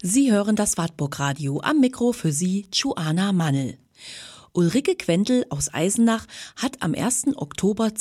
Sie hören das Wartburg-Radio, am Mikro für Sie Joanna Mannel. Ulrike Quendel aus Eisenach hat am 1. Oktober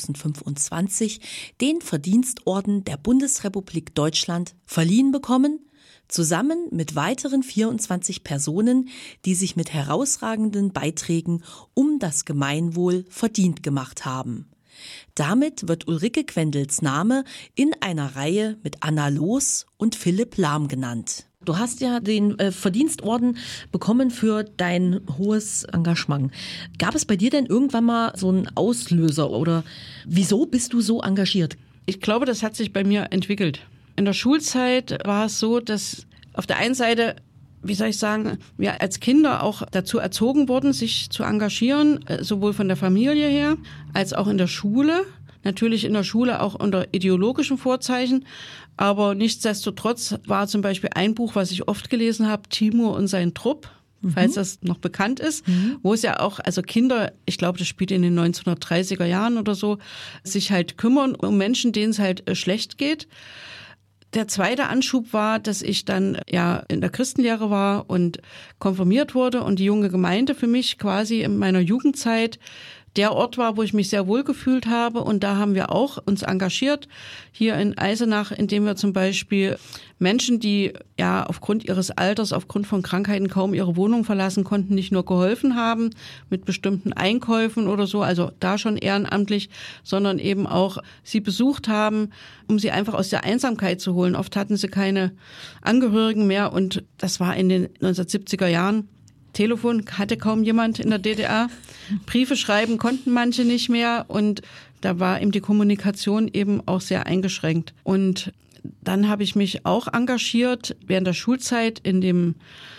2025 den Verdienstorden der Bundesrepublik Deutschland verliehen bekommen, zusammen mit weiteren 24 Personen, die sich mit herausragenden Beiträgen um das Gemeinwohl verdient gemacht haben. Damit wird Ulrike Quendels Name in einer Reihe mit Anna Loos und Philipp Lahm genannt. Du hast ja den Verdienstorden bekommen für dein hohes Engagement. Gab es bei dir denn irgendwann mal so einen Auslöser oder wieso bist du so engagiert? Ich glaube, das hat sich bei mir entwickelt. In der Schulzeit war es so, dass auf der einen Seite, wie soll ich sagen, wir als Kinder auch dazu erzogen wurden, sich zu engagieren, sowohl von der Familie her als auch in der Schule. Natürlich in der Schule auch unter ideologischen Vorzeichen, aber nichtsdestotrotz war zum Beispiel ein Buch, was ich oft gelesen habe, Timur und sein Trupp, falls das noch bekannt ist, wo es ja auch, also Kinder, ich glaube, das spielt in den 1930er Jahren oder so, sich halt kümmern um Menschen, denen es halt schlecht geht. Der zweite Anschub war, dass ich dann ja in der Christenlehre war und konfirmiert wurde und die junge Gemeinde für mich quasi in meiner Jugendzeit der Ort war, wo ich mich sehr wohl gefühlt habe. Und da haben wir auch uns engagiert, hier in Eisenach, indem wir zum Beispiel Menschen, die ja aufgrund ihres Alters, aufgrund von Krankheiten kaum ihre Wohnung verlassen konnten, nicht nur geholfen haben mit bestimmten Einkäufen oder so, also da schon ehrenamtlich, sondern eben auch sie besucht haben, um sie einfach aus der Einsamkeit zu holen. Oft hatten sie keine Angehörigen mehr und das war in den 1970er Jahren. Telefon hatte kaum jemand in der DDR. Briefe schreiben konnten manche nicht mehr und da war eben die Kommunikation eben auch sehr eingeschränkt. Und dann habe ich mich auch engagiert während der Schulzeit in dem,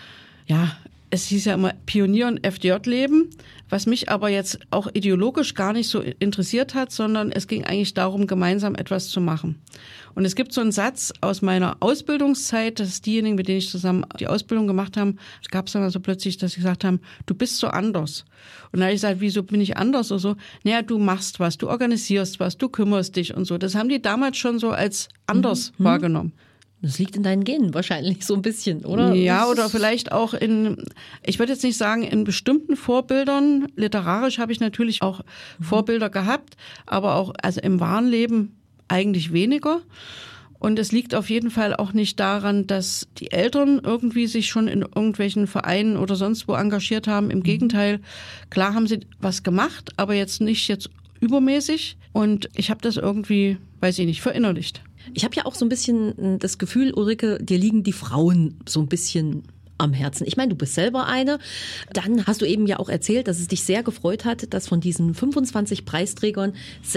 ja, es hieß ja immer Pionier- und FDJ-Leben, was mich aber jetzt auch ideologisch gar nicht so interessiert hat, sondern es ging eigentlich darum, gemeinsam etwas zu machen. Und es gibt so einen Satz aus meiner Ausbildungszeit, dass diejenigen, mit denen ich zusammen die Ausbildung gemacht habe, gab es dann also plötzlich, dass sie gesagt haben, du bist so anders. Und dann habe ich gesagt, wieso bin ich anders oder so? Naja, du machst was, du organisierst was, du kümmerst dich und so. Das haben die damals schon so als anders wahrgenommen. Das liegt in deinen Genen wahrscheinlich so ein bisschen, oder? Ja, oder vielleicht auch ich würde jetzt nicht sagen, in bestimmten Vorbildern. Literarisch habe ich natürlich auch Vorbilder gehabt, aber auch also im wahren Leben eigentlich weniger. Und es liegt auf jeden Fall auch nicht daran, dass die Eltern irgendwie sich schon in irgendwelchen Vereinen oder sonst wo engagiert haben. Im Gegenteil, klar haben sie was gemacht, aber jetzt übermäßig. Und ich habe das irgendwie, weiß ich nicht, verinnerlicht. Ich habe ja auch so ein bisschen das Gefühl, Ulrike, dir liegen die Frauen so ein bisschen am Herzen. Ich meine, du bist selber eine. Dann hast du eben ja auch erzählt, dass es dich sehr gefreut hat, dass von diesen 25 Preisträgern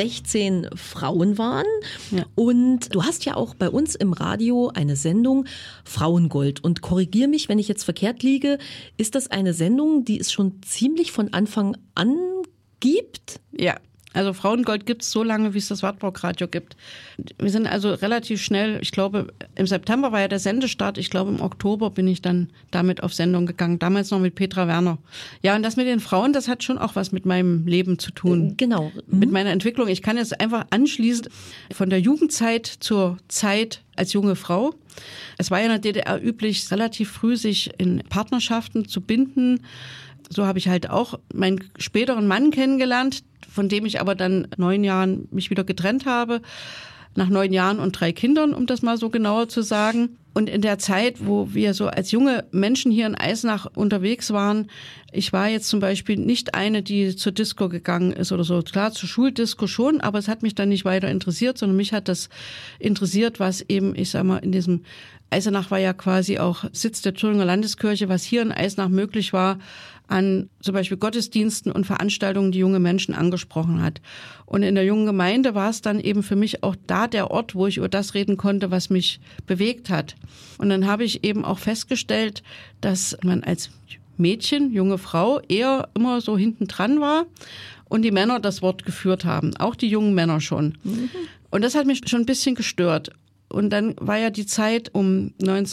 16 Frauen waren. Ja. Und du hast ja auch bei uns im Radio eine Sendung Frauengold. Und korrigier mich, wenn ich jetzt verkehrt liege, ist das eine Sendung, die es schon ziemlich von Anfang an gibt? Ja. Also Frauengold gibt es so lange, wie es das Wartburg-Radio gibt. Wir sind also relativ schnell, ich glaube, im September war ja der Sendestart, ich glaube im Oktober bin ich dann damit auf Sendung gegangen, damals noch mit Petra Werner. Ja, und das mit den Frauen, das hat schon auch was mit meinem Leben zu tun. Genau. Mit meiner Entwicklung. Ich kann jetzt einfach anschließen von der Jugendzeit zur Zeit als junge Frau. Es war ja in der DDR üblich, relativ früh sich in Partnerschaften zu binden. So habe ich halt auch meinen späteren Mann kennengelernt, von dem ich aber dann 9 Jahren mich wieder getrennt habe. Nach 9 Jahren und 3 Kindern, um das mal so genauer zu sagen. Und in der Zeit, wo wir so als junge Menschen hier in Eisenach unterwegs waren, ich war jetzt zum Beispiel nicht eine, die zur Disco gegangen ist oder so. Klar, zur Schuldisco schon, aber es hat mich dann nicht weiter interessiert, sondern mich hat das interessiert, was eben, ich sag mal, in diesem Eisenach war ja quasi auch Sitz der Thüringer Landeskirche, was hier in Eisenach möglich war, an zum Beispiel Gottesdiensten und Veranstaltungen, die junge Menschen angesprochen hat. Und in der jungen Gemeinde war es dann eben für mich auch da der Ort, wo ich über das reden konnte, was mich bewegt hat. Und dann habe ich eben auch festgestellt, dass man als Mädchen, junge Frau, eher immer so hinten dran war und die Männer das Wort geführt haben, auch die jungen Männer schon. Und das hat mich schon ein bisschen gestört. Und dann war ja die Zeit um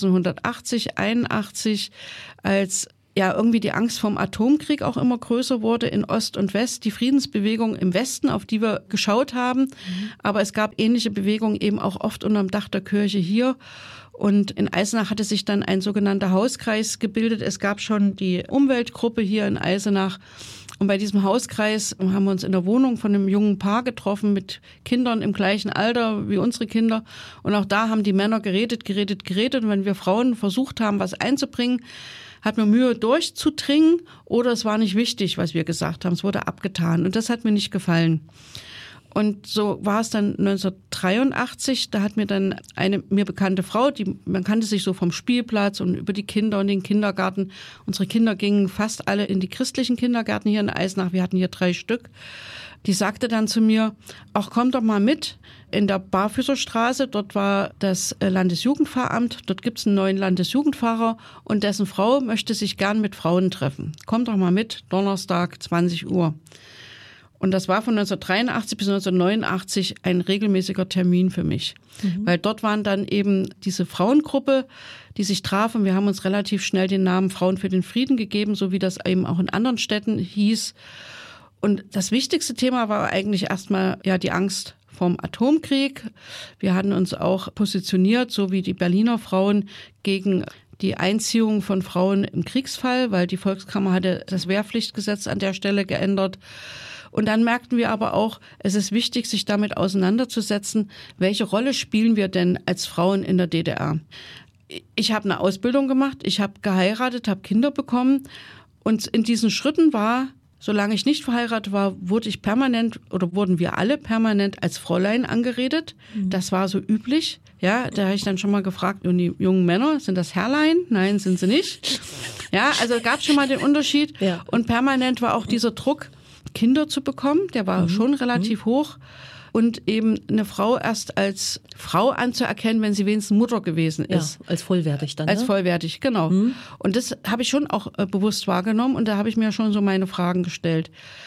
1980, 81, als ja irgendwie die Angst vom Atomkrieg auch immer größer wurde in Ost und West, die Friedensbewegung im Westen, auf die wir geschaut haben. Aber es gab ähnliche Bewegungen eben auch oft unterm Dach der Kirche hier. Und in Eisenach hatte sich dann ein sogenannter Hauskreis gebildet. Es gab schon die Umweltgruppe hier in Eisenach. Und bei diesem Hauskreis haben wir uns in der Wohnung von einem jungen Paar getroffen mit Kindern im gleichen Alter wie unsere Kinder. Und auch da haben die Männer geredet. Und wenn wir Frauen versucht haben, was einzubringen, hat man Mühe durchzudringen oder es war nicht wichtig, was wir gesagt haben. Es wurde abgetan und das hat mir nicht gefallen. Und so war es dann 1983, da hat mir dann eine mir bekannte Frau, man kannte sich so vom Spielplatz und über die Kinder und den Kindergarten. Unsere Kinder gingen fast alle in die christlichen Kindergärten hier in Eisenach, wir hatten hier 3 Stück. Die sagte dann zu mir, ach komm doch mal mit in der Barfüßerstraße, dort war das Landesjugendpfarramt, dort gibt's einen neuen Landesjugendpfarrer und dessen Frau möchte sich gern mit Frauen treffen. Komm doch mal mit, Donnerstag, 20 Uhr. Und das war von 1983 bis 1989 ein regelmäßiger Termin für mich. Weil dort waren dann eben diese Frauengruppe, die sich trafen. Wir haben uns relativ schnell den Namen Frauen für den Frieden gegeben, so wie das eben auch in anderen Städten hieß. Und das wichtigste Thema war eigentlich erstmal ja die Angst vom Atomkrieg. Wir hatten uns auch positioniert, so wie die Berliner Frauen, gegen die Einziehung von Frauen im Kriegsfall, weil die Volkskammer hatte das Wehrpflichtgesetz an der Stelle geändert. Und dann merkten wir aber auch, es ist wichtig, sich damit auseinanderzusetzen, welche Rolle spielen wir denn als Frauen in der DDR? Ich habe eine Ausbildung gemacht, ich habe geheiratet, habe Kinder bekommen und in diesen Schritten war, solange ich nicht verheiratet war, wurden wir alle permanent als Fräulein angeredet. Das war so üblich. Ja, da habe ich dann schon mal gefragt, und die jungen Männer, sind das Herrlein? Nein, sind sie nicht. Ja, also gab schon mal den Unterschied. Ja. Und permanent war auch dieser Druck, Kinder zu bekommen, der war schon relativ hoch. Und eben eine Frau erst als Frau anzuerkennen, wenn sie wenigstens Mutter gewesen ist. Ja, als vollwertig dann. Als vollwertig, genau. Und das habe ich schon auch bewusst wahrgenommen und da habe ich mir schon so meine Fragen gestellt.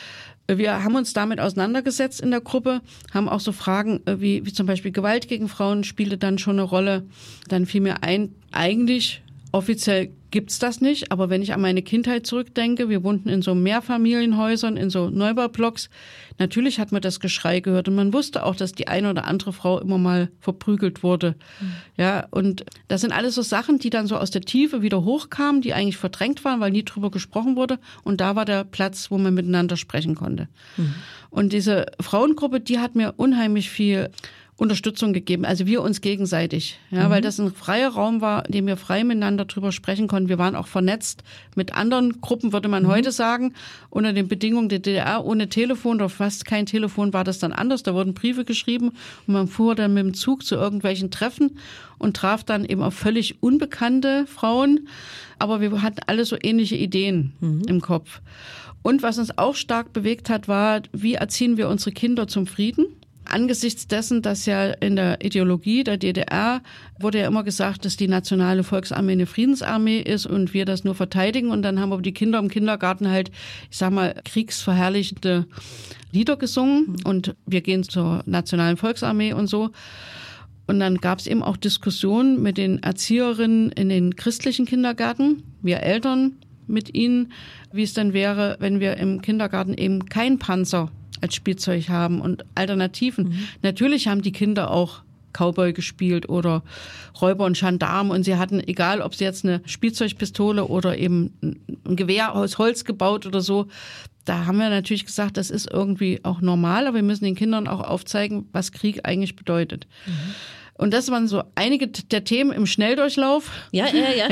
Wir haben uns damit auseinandergesetzt in der Gruppe, haben auch so Fragen wie zum Beispiel Gewalt gegen Frauen spielte dann schon eine Rolle. Dann fiel mir ein, eigentlich offiziell gibt's das nicht, aber wenn ich an meine Kindheit zurückdenke, wir wohnten in so Mehrfamilienhäusern, in so Neubaublocks, natürlich hat man das Geschrei gehört und man wusste auch, dass die eine oder andere Frau immer mal verprügelt wurde. Ja, und das sind alles so Sachen, die dann so aus der Tiefe wieder hochkamen, die eigentlich verdrängt waren, weil nie drüber gesprochen wurde und da war der Platz, wo man miteinander sprechen konnte. Und diese Frauengruppe, die hat mir unheimlich viel Unterstützung gegeben, also wir uns gegenseitig, ja, weil das ein freier Raum war, in dem wir frei miteinander drüber sprechen konnten. Wir waren auch vernetzt mit anderen Gruppen, würde man heute sagen, unter den Bedingungen der DDR, ohne Telefon oder fast kein Telefon war das dann anders. Da wurden Briefe geschrieben und man fuhr dann mit dem Zug zu irgendwelchen Treffen und traf dann eben auf völlig unbekannte Frauen, aber wir hatten alle so ähnliche Ideen im Kopf. Und was uns auch stark bewegt hat, war, wie erziehen wir unsere Kinder zum Frieden? Angesichts dessen, dass ja in der Ideologie der DDR wurde ja immer gesagt, dass die Nationale Volksarmee eine Friedensarmee ist und wir das nur verteidigen. Und dann haben aber die Kinder im Kindergarten halt, ich sag mal, kriegsverherrlichende Lieder gesungen und wir gehen zur Nationalen Volksarmee und so. Und dann gab es eben auch Diskussionen mit den Erzieherinnen in den christlichen Kindergärten, wir Eltern mit ihnen, wie es denn wäre, wenn wir im Kindergarten eben kein Panzer als Spielzeug haben und Alternativen. Natürlich haben die Kinder auch Cowboy gespielt oder Räuber und Gendarm und sie hatten, egal ob sie jetzt eine Spielzeugpistole oder eben ein Gewehr aus Holz gebaut oder so, da haben wir natürlich gesagt, das ist irgendwie auch normal, aber wir müssen den Kindern auch aufzeigen, was Krieg eigentlich bedeutet. Und das waren so einige der Themen im Schnelldurchlauf. Ja.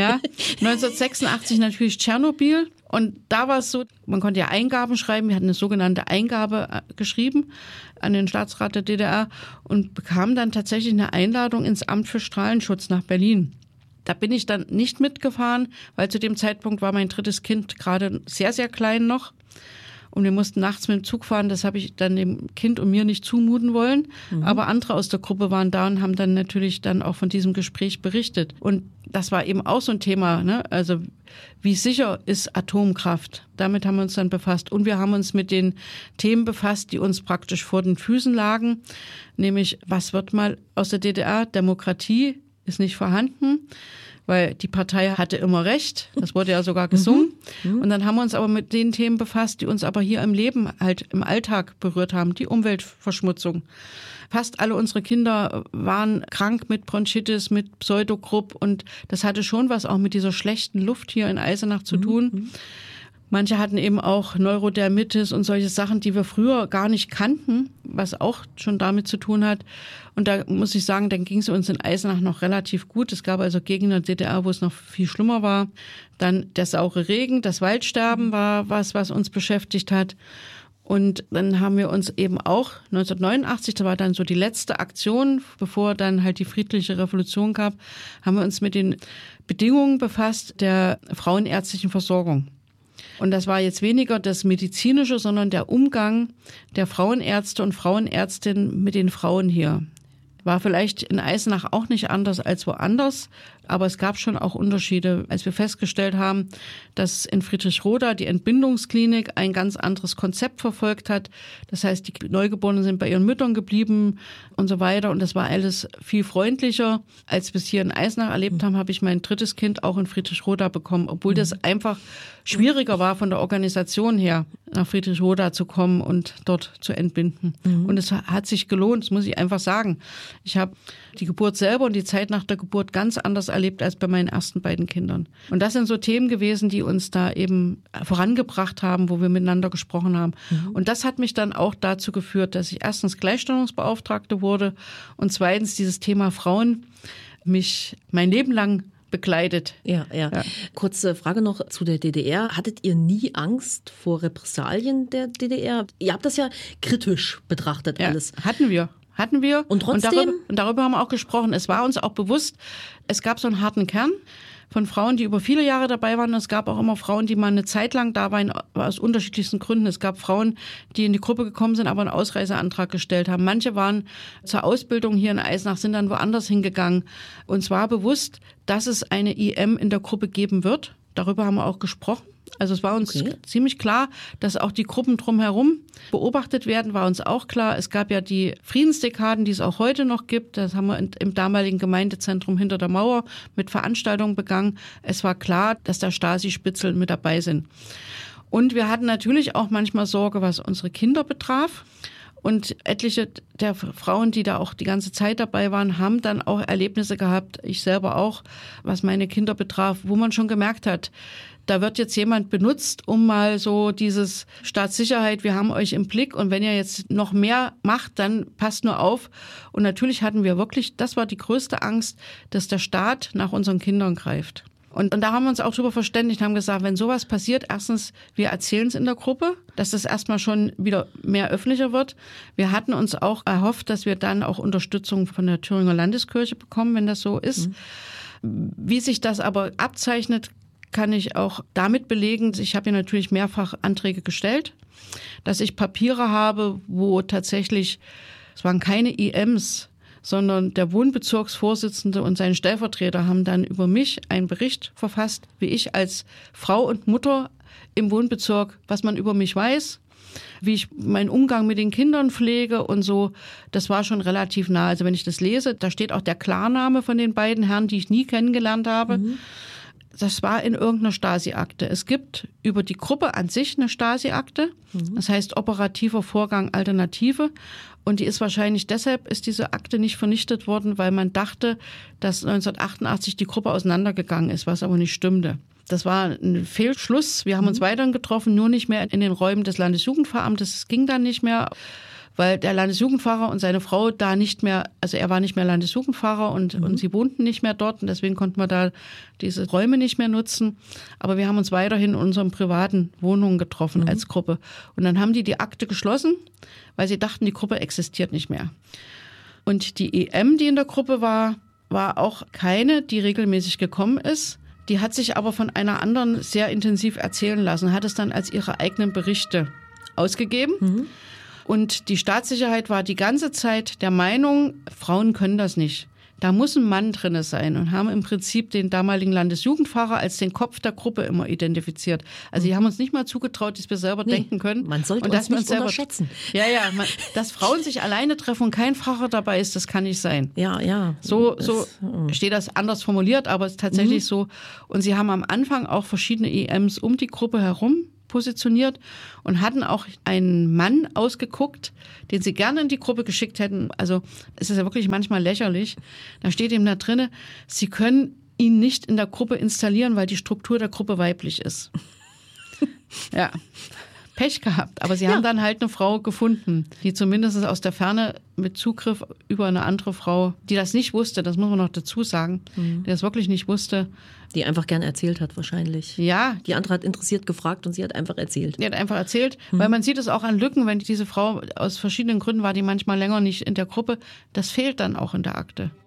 1986 natürlich Tschernobyl. Und da war es so, man konnte ja Eingaben schreiben. Wir hatten eine sogenannte Eingabe geschrieben an den Staatsrat der DDR und bekam dann tatsächlich eine Einladung ins Amt für Strahlenschutz nach Berlin. Da bin ich dann nicht mitgefahren, weil zu dem Zeitpunkt war mein 3. Kind gerade sehr, sehr klein noch. Und wir mussten nachts mit dem Zug fahren, das habe ich dann dem Kind und mir nicht zumuten wollen. Aber andere aus der Gruppe waren da und haben dann natürlich dann auch von diesem Gespräch berichtet. Und das war eben auch so ein Thema, ne? Also wie sicher ist Atomkraft? Damit haben wir uns dann befasst. Und wir haben uns mit den Themen befasst, die uns praktisch vor den Füßen lagen. Nämlich, was wird mal aus der DDR? Demokratie ist nicht vorhanden, weil die Partei hatte immer recht. Das wurde ja sogar gesungen. Und dann haben wir uns aber mit den Themen befasst, die uns aber hier im Leben halt im Alltag berührt haben. Die Umweltverschmutzung. Fast alle unsere Kinder waren krank mit Bronchitis, mit Pseudogrupp und das hatte schon was auch mit dieser schlechten Luft hier in Eisenach zu tun. Manche hatten eben auch Neurodermitis und solche Sachen, die wir früher gar nicht kannten, was auch schon damit zu tun hat. Und da muss ich sagen, dann ging es uns in Eisenach noch relativ gut. Es gab also Gegenden der DDR, wo es noch viel schlimmer war. Dann der saure Regen, das Waldsterben war was uns beschäftigt hat. Und dann haben wir uns eben auch 1989, das war dann so die letzte Aktion, bevor dann halt die friedliche Revolution gab, haben wir uns mit den Bedingungen befasst der frauenärztlichen Versorgung. Und das war jetzt weniger das Medizinische, sondern der Umgang der Frauenärzte und Frauenärztinnen mit den Frauen hier. War vielleicht in Eisenach auch nicht anders als woanders, aber es gab schon auch Unterschiede, als wir festgestellt haben, dass in Friedrichroda die Entbindungsklinik ein ganz anderes Konzept verfolgt hat. Das heißt, die Neugeborenen sind bei ihren Müttern geblieben und so weiter. Und das war alles viel freundlicher. Als wir es hier in Eisenach erlebt haben, habe ich mein drittes Kind auch in Friedrichroda bekommen, obwohl das einfach schwieriger war von der Organisation her, nach Friedrichroda zu kommen und dort zu entbinden. Und es hat sich gelohnt, das muss ich einfach sagen. Ich habe die Geburt selber und die Zeit nach der Geburt ganz anders erlebt als bei meinen ersten beiden Kindern. Und das sind so Themen gewesen, die uns da eben vorangebracht haben, wo wir miteinander gesprochen haben. Und das hat mich dann auch dazu geführt, dass ich erstens Gleichstellungsbeauftragte wurde und zweitens dieses Thema Frauen mich mein Leben lang begleitet. Ja. Kurze Frage noch zu der DDR. Hattet ihr nie Angst vor Repressalien der DDR? Ihr habt das ja kritisch betrachtet alles. Hatten wir. Und trotzdem? Und darüber haben wir auch gesprochen. Es war uns auch bewusst, es gab so einen harten Kern von Frauen, die über viele Jahre dabei waren. Es gab auch immer Frauen, die mal eine Zeit lang da waren, aus unterschiedlichsten Gründen. Es gab Frauen, die in die Gruppe gekommen sind, aber einen Ausreiseantrag gestellt haben. Manche waren zur Ausbildung hier in Eisenach, sind dann woanders hingegangen. Uns war bewusst, dass es eine IM in der Gruppe geben wird. Darüber haben wir auch gesprochen. Also es war uns ziemlich klar, dass auch die Gruppen drumherum beobachtet werden, war uns auch klar. Es gab ja die Friedensdekaden, die es auch heute noch gibt. Das haben wir im damaligen Gemeindezentrum hinter der Mauer mit Veranstaltungen begangen. Es war klar, dass da Stasi-Spitzel mit dabei sind. Und wir hatten natürlich auch manchmal Sorge, was unsere Kinder betraf. Und etliche der Frauen, die da auch die ganze Zeit dabei waren, haben dann auch Erlebnisse gehabt, ich selber auch, was meine Kinder betraf, wo man schon gemerkt hat, da wird jetzt jemand benutzt, um mal so dieses Staatssicherheit, wir haben euch im Blick und wenn ihr jetzt noch mehr macht, dann passt nur auf. Und natürlich hatten wir wirklich, das war die größte Angst, dass der Staat nach unseren Kindern greift. Und da haben wir uns auch drüber verständigt, haben gesagt, wenn sowas passiert, erstens, wir erzählen es in der Gruppe, dass das erstmal schon wieder mehr öffentlicher wird. Wir hatten uns auch erhofft, dass wir dann auch Unterstützung von der Thüringer Landeskirche bekommen, wenn das so ist. Wie sich das aber abzeichnet, kann ich auch damit belegen, ich habe ja natürlich mehrfach Anträge gestellt, dass ich Papiere habe, wo tatsächlich, es waren keine IMs, sondern der Wohnbezirksvorsitzende und sein Stellvertreter haben dann über mich einen Bericht verfasst, wie ich als Frau und Mutter im Wohnbezirk, was man über mich weiß, wie ich meinen Umgang mit den Kindern pflege und so. Das war schon relativ nah. Also wenn ich das lese, da steht auch der Klarname von den beiden Herren, die ich nie kennengelernt habe. Das war in irgendeiner Stasi-Akte. Es gibt über die Gruppe an sich eine Stasi-Akte. Das heißt operativer Vorgang Alternative. Und die ist wahrscheinlich deshalb, ist diese Akte nicht vernichtet worden, weil man dachte, dass 1988 die Gruppe auseinandergegangen ist, was aber nicht stimmte. Das war ein Fehlschluss. Wir haben uns weiterhin getroffen, nur nicht mehr in den Räumen des Landesjugendpfarramtes. Es ging dann nicht mehr, weil der Landesjugendpfarrer und seine Frau da nicht mehr, also er war nicht mehr Landesjugendpfarrer und sie wohnten nicht mehr dort und deswegen konnten wir da diese Räume nicht mehr nutzen. Aber wir haben uns weiterhin in unseren privaten Wohnungen getroffen als Gruppe. Und dann haben die Akte geschlossen, weil sie dachten, die Gruppe existiert nicht mehr. Und die EM, die in der Gruppe war auch keine, die regelmäßig gekommen ist. Die hat sich aber von einer anderen sehr intensiv erzählen lassen, hat es dann als ihre eigenen Berichte ausgegeben. Und die Staatssicherheit war die ganze Zeit der Meinung, Frauen können das nicht. da muss ein Mann drin sein und haben im Prinzip den damaligen Landesjugendpfarrer als den Kopf der Gruppe immer identifiziert. Also die haben uns nicht mal zugetraut, dass wir selber denken können. Man sollte uns nicht unterschätzen. Ja, dass Frauen sich alleine treffen und kein Pfarrer dabei ist, das kann nicht sein. Ja. So steht das anders formuliert, aber es ist tatsächlich so. Und sie haben am Anfang auch verschiedene EMs um die Gruppe herum positioniert und hatten auch einen Mann ausgeguckt, den sie gerne in die Gruppe geschickt hätten. Also es ist ja wirklich manchmal lächerlich. Da steht eben da drinne, sie können ihn nicht in der Gruppe installieren, weil die Struktur der Gruppe weiblich ist. Ja, Pech gehabt. Aber sie haben dann halt eine Frau gefunden, die zumindest aus der Ferne mit Zugriff über eine andere Frau, die das nicht wusste, das muss man noch dazu sagen, die das wirklich nicht wusste. Die einfach gern erzählt hat wahrscheinlich. Ja. Die andere hat interessiert gefragt und sie hat einfach erzählt. Die hat einfach erzählt, weil man sieht es auch an Lücken, wenn diese Frau aus verschiedenen Gründen war, die manchmal länger nicht in der Gruppe, das fehlt dann auch in der Akte.